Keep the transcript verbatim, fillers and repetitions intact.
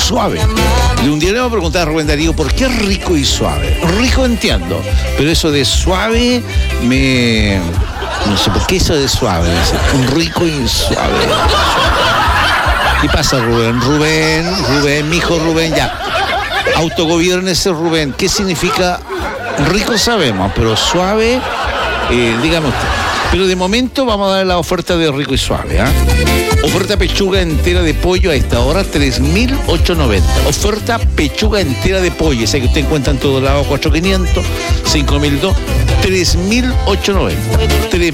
suave. De un día le voy a preguntar a Rubén Darío por qué rico y suave. Rico entiendo, pero eso de suave me... No sé por qué eso de suave. Un rico y suave. ¿Qué pasa, Rubén? Rubén, Rubén, mi hijo Rubén, ya. Autogobiérnese, Rubén. ¿Qué significa? Rico sabemos, pero suave, eh, dígame usted. Pero de momento vamos a dar la oferta de rico y suave, ¿ah? ¿eh? Oferta pechuga entera de pollo a esta hora, tres mil ochocientos noventa. Oferta pechuga entera de pollo, esa que usted encuentra en todo lado, cuatro mil quinientos, cinco mil dos, tres mil ochocientos noventa. tres